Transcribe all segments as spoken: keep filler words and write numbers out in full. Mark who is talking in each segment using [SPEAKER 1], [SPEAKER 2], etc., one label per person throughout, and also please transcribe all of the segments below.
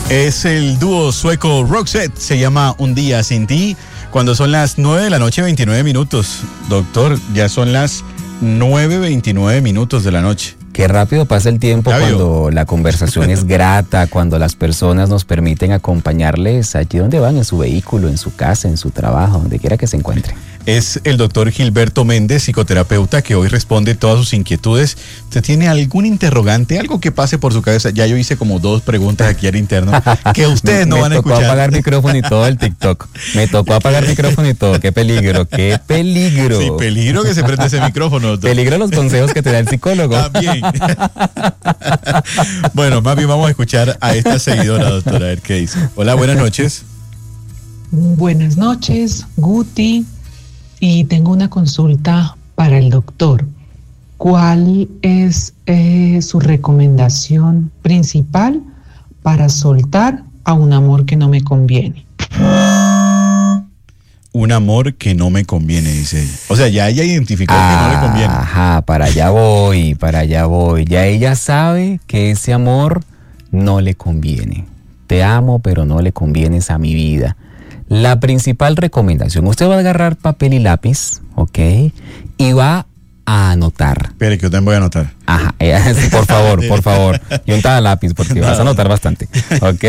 [SPEAKER 1] Es el dúo sueco Roxette, se llama Un día sin ti, cuando son las nueve de la noche, veintinueve minutos. Doctor, ya son las nueve veintinueve minutos de la noche.
[SPEAKER 2] Qué rápido pasa el tiempo cuando la conversación es grata, cuando las personas nos permiten acompañarles allí donde van, en su vehículo, en su casa, en su trabajo, donde quiera que se encuentre.
[SPEAKER 1] Es el doctor Gilberto Méndez, psicoterapeuta, que hoy responde todas sus inquietudes. ¿Usted tiene algún interrogante, algo que pase por su cabeza? Ya yo hice como dos preguntas aquí al interno que ustedes no
[SPEAKER 2] me
[SPEAKER 1] van a escuchar.
[SPEAKER 2] Me tocó apagar micrófono y todo el TikTok. Me tocó apagar micrófono y todo. ¡Qué peligro! ¡Qué peligro!
[SPEAKER 1] Sí, peligro que se prende ese micrófono, doctor.
[SPEAKER 2] Peligro los consejos que te da el psicólogo.
[SPEAKER 1] También. Bueno, más bien vamos a escuchar a esta seguidora, doctora, a ver qué dice. Hola, buenas noches.
[SPEAKER 3] Buenas noches, Guti. Y tengo una consulta para el doctor. ¿Cuál es eh, su recomendación principal para soltar a un amor que no me conviene?
[SPEAKER 1] Un amor que no me conviene, dice ella. O sea, ya ella identificó
[SPEAKER 2] ah,
[SPEAKER 1] que no le conviene.
[SPEAKER 2] Ajá, para allá voy, para allá voy. Ya ella sabe que ese amor no le conviene. Te amo, pero no le convienes a mi vida. La principal recomendación, usted va a agarrar papel y lápiz, ¿ok? Y va a anotar.
[SPEAKER 1] Espere, que yo también voy a anotar.
[SPEAKER 2] Ajá, eh, por favor, por favor. Y un lápiz, porque no. vas a anotar bastante, ¿ok?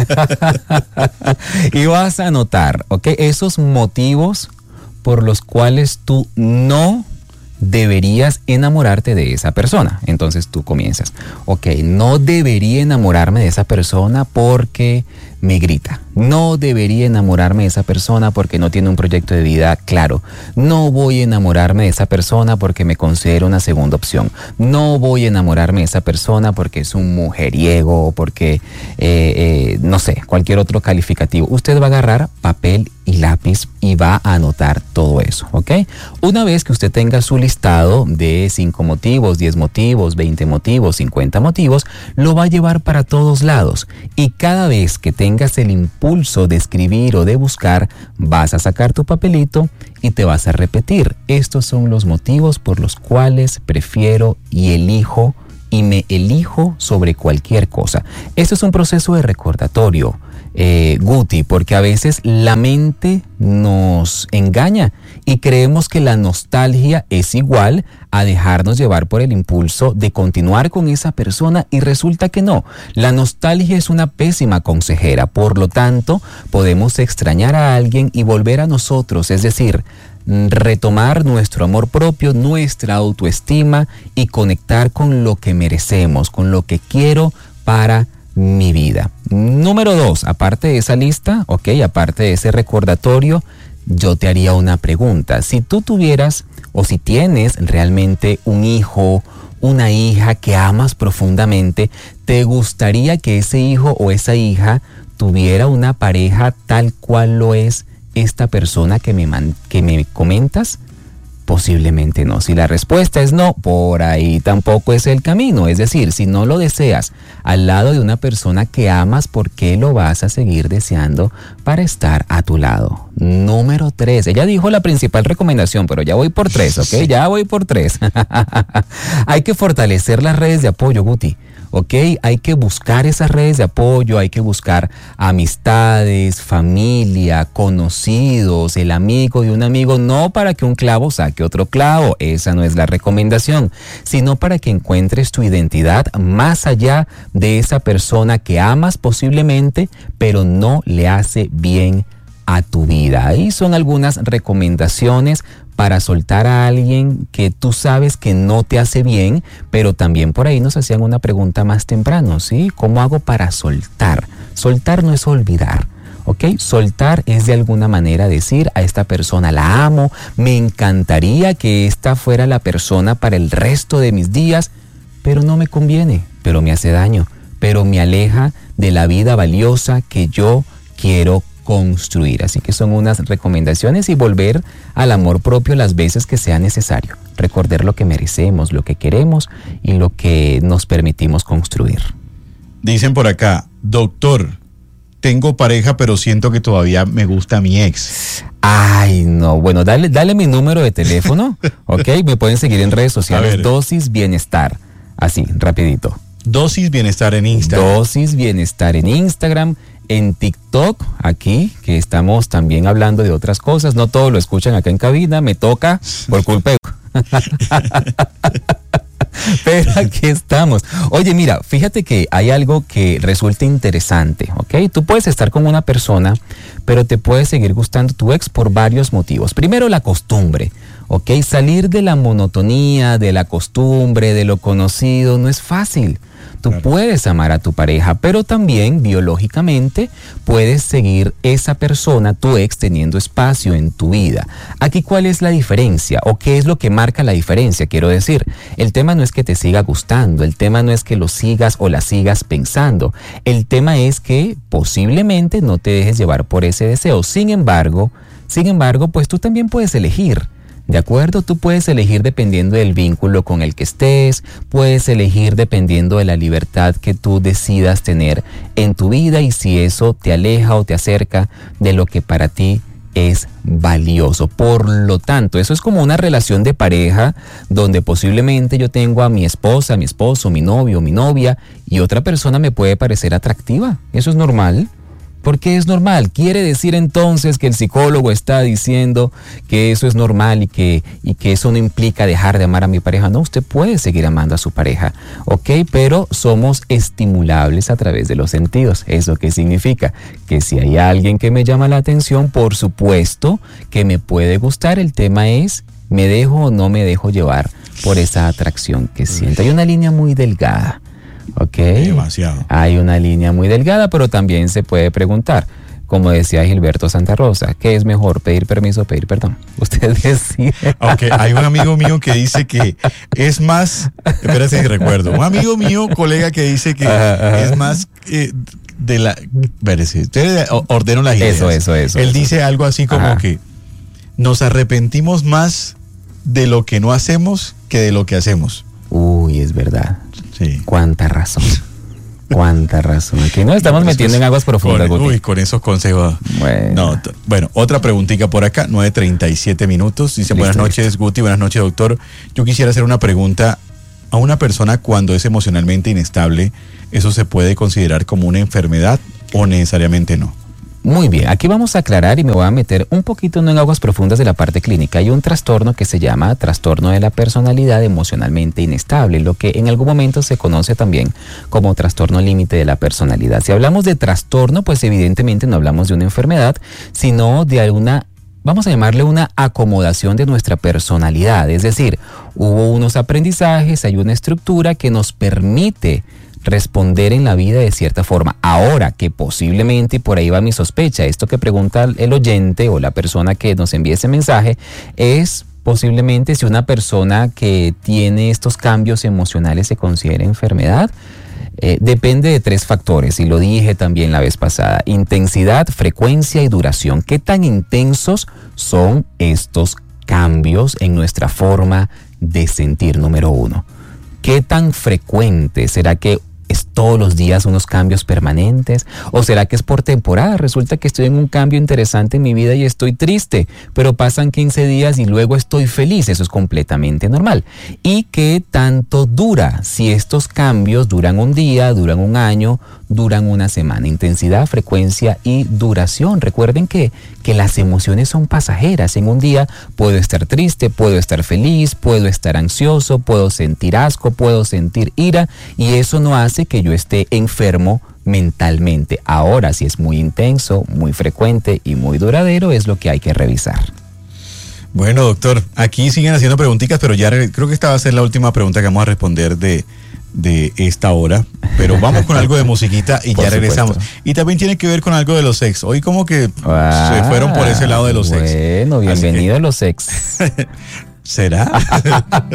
[SPEAKER 2] Y vas a anotar, ¿ok? Esos motivos por los cuales tú no deberías enamorarte de esa persona. Entonces tú comienzas, ok, no debería enamorarme de esa persona porque me grita. No debería enamorarme de esa persona porque no tiene un proyecto de vida claro. No voy a enamorarme de esa persona porque me considero una segunda opción. No voy a enamorarme de esa persona porque es un mujeriego o porque, eh, eh, no sé, cualquier otro calificativo. Usted va a agarrar papel y lápiz y va a anotar todo eso, ¿ok? Una vez que usted tenga su listado de cinco motivos, diez motivos, veinte motivos, cincuenta motivos, lo va a llevar para todos lados. Y cada vez que tengas el impulso de escribir o de buscar, vas a sacar tu papelito y te vas a repetir. Estos son los motivos por los cuales prefiero y elijo y me elijo sobre cualquier cosa. Esto es un proceso de recordatorio. Eh, Guti, porque a veces la mente nos engaña y creemos que la nostalgia es igual a dejarnos llevar por el impulso de continuar con esa persona y resulta que no. La nostalgia es una pésima consejera, por lo tanto podemos extrañar a alguien y volver a nosotros, es decir, retomar nuestro amor propio, nuestra autoestima y conectar con lo que merecemos, con lo que quiero para mi vida. Número dos, aparte de esa lista, ok, aparte de ese recordatorio, yo te haría una pregunta. Si tú tuvieras o si tienes realmente un hijo, una hija que amas profundamente, ¿te gustaría que ese hijo o esa hija tuviera una pareja tal cual lo es esta persona que me, man, que me comentas? Posiblemente no. Si la respuesta es no, por ahí tampoco es el camino. Es decir, si no lo deseas al lado de una persona que amas, ¿por qué lo vas a seguir deseando para estar a tu lado? Número tres. Ella dijo la principal recomendación, pero ya voy por tres, ¿ok? Ya voy por tres. Hay que fortalecer las redes de apoyo, Guti. ¿Ok? Hay que buscar esas redes de apoyo, hay que buscar amistades, familia, conocidos, el amigo de un amigo, no para que un clavo saque otro clavo, esa no es la recomendación, sino para que encuentres tu identidad más allá de esa persona que amas posiblemente, pero no le hace bien a tu vida. Ahí son algunas recomendaciones para soltar a alguien que tú sabes que no te hace bien, pero también por ahí nos hacían una pregunta más temprano, ¿sí? ¿Cómo hago para soltar? Soltar no es olvidar, ¿ok? Soltar es de alguna manera decir a esta persona la amo, me encantaría que esta fuera la persona para el resto de mis días, pero no me conviene, pero me hace daño, pero me aleja de la vida valiosa que yo quiero construir. Así que son unas recomendaciones y volver al amor propio las veces que sea necesario. Recordar lo que merecemos, lo que queremos y lo que nos permitimos construir.
[SPEAKER 1] Dicen por acá, doctor, tengo pareja pero siento que todavía me gusta mi ex.
[SPEAKER 2] Ay, no. Bueno, dale, dale mi número de teléfono, ¿ok? Me pueden seguir en redes sociales, Dosis Bienestar. Así, rapidito.
[SPEAKER 1] Dosis Bienestar en Instagram.
[SPEAKER 2] Dosis Bienestar en Instagram. En TikTok, aquí, que estamos también hablando de otras cosas. No todo lo escuchan acá en cabina. Me toca por culpa de... Pero aquí estamos. Oye, mira, fíjate que hay algo que resulta interesante, ¿ok? Tú puedes estar con una persona, pero te puede seguir gustando tu ex por varios motivos. Primero, la costumbre, ¿ok? Salir de la monotonía, de la costumbre, de lo conocido, no es fácil. Tú claro. puedes amar a tu pareja, pero también biológicamente puedes seguir esa persona, tu ex, teniendo espacio en tu vida. Aquí, ¿cuál es la diferencia? ¿O qué es lo que marca la diferencia? Quiero decir, el tema no es que te siga gustando, el tema no es que lo sigas o la sigas pensando. El tema es que posiblemente no te dejes llevar por ese deseo. Sin embargo, sin embargo, pues tú también puedes elegir. ¿De acuerdo? Tú puedes elegir dependiendo del vínculo con el que estés, puedes elegir dependiendo de la libertad que tú decidas tener en tu vida y si eso te aleja o te acerca de lo que para ti es valioso. Por lo tanto, eso es como una relación de pareja donde posiblemente yo tengo a mi esposa, mi esposo, mi novio, mi novia y otra persona me puede parecer atractiva. Eso es normal. Porque es normal. Quiere decir entonces que el psicólogo está diciendo que eso es normal y que, y que eso no implica dejar de amar a mi pareja. No, usted puede seguir amando a su pareja, ¿ok? Pero somos estimulables a través de los sentidos. ¿Eso qué significa? Que si hay alguien que me llama la atención, por supuesto que me puede gustar. El tema es, ¿me dejo o no me dejo llevar por esa atracción que siento? Hay una línea muy delgada. Ok,
[SPEAKER 1] demasiado. Hay
[SPEAKER 2] una línea muy delgada, pero también se puede preguntar, como decía Gilberto Santa Rosa, ¿qué es mejor, pedir permiso o pedir perdón? Usted decide.
[SPEAKER 1] Aunque hay un amigo mío que dice que es más, espérate si recuerdo, un amigo mío, colega que dice que ajá, ajá. es más eh, de la, espérate, usted ordeno las ideas.
[SPEAKER 2] Eso, eso, eso.
[SPEAKER 1] Él
[SPEAKER 2] eso.
[SPEAKER 1] dice algo así como ajá. que nos arrepentimos más de lo que no hacemos que de lo que hacemos.
[SPEAKER 2] Uy, es verdad.
[SPEAKER 1] Sí.
[SPEAKER 2] Cuánta razón. Cuánta razón. Aquí nos estamos no, metiendo en aguas profundas.
[SPEAKER 1] Con, uy, con esos consejos.
[SPEAKER 2] Bueno.
[SPEAKER 1] No, t- bueno, otra preguntita por acá, nueve treinta y siete minutos. Dice, listo, buenas noches, listo. Guti, buenas noches, doctor. Yo quisiera hacer una pregunta. A una persona cuando es emocionalmente inestable, ¿eso se puede considerar como una enfermedad o necesariamente no?
[SPEAKER 2] Muy bien, aquí vamos a aclarar y me voy a meter un poquito no en aguas profundas de la parte clínica. Hay un trastorno que se llama trastorno de la personalidad emocionalmente inestable, lo que en algún momento se conoce también como trastorno límite de la personalidad. Si hablamos de trastorno, pues evidentemente no hablamos de una enfermedad, sino de alguna, vamos a llamarle una acomodación de nuestra personalidad. Es decir, hubo unos aprendizajes, hay una estructura que nos permite responder en la vida de cierta forma. Ahora que posiblemente, y por ahí va mi sospecha, esto que pregunta el oyente o la persona que nos envía ese mensaje, es posiblemente si una persona que tiene estos cambios emocionales se considera enfermedad. Eh, depende de tres factores, y lo dije también la vez pasada: intensidad, frecuencia y duración. ¿Qué tan intensos son estos cambios en nuestra forma de sentir? Número uno. ¿Qué tan frecuente? ¿Será que es todos los días unos cambios permanentes? ¿O será que es por temporada? Resulta que estoy en un cambio interesante en mi vida y estoy triste, pero pasan quince días y luego estoy feliz. Eso es completamente normal. ¿Y qué tanto dura? Si estos cambios duran un día, duran un año, duran una semana. Intensidad, frecuencia y duración. Recuerden que, que las emociones son pasajeras. En un día puedo estar triste, puedo estar feliz, puedo estar ansioso, puedo sentir asco, puedo sentir ira, y eso no hace que yo esté enfermo mentalmente. Ahora, si es muy intenso, muy frecuente y muy duradero, es lo que hay que revisar.
[SPEAKER 1] Bueno, doctor, aquí siguen haciendo preguntitas, pero ya re- creo que esta va a ser la última pregunta que vamos a responder de, de esta hora. Pero vamos con algo de musiquita y ya regresamos. Y también tiene que ver con algo de los ex. Hoy como que ah, se fueron por ese lado de los
[SPEAKER 2] bueno,
[SPEAKER 1] ex.
[SPEAKER 2] Bueno, bienvenido a los ex.
[SPEAKER 1] ¿Será?